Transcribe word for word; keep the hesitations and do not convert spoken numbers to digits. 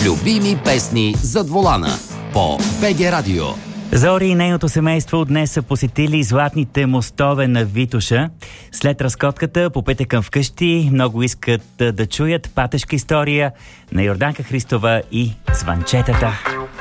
Любими песни зад волана по БГ Радио. Зори и нейното семейство днес са посетили златните мостове на Витоша. След разкотката по пътя към вкъщи много искат да чуят патешка история на Йорданка Христова и Звънчетата.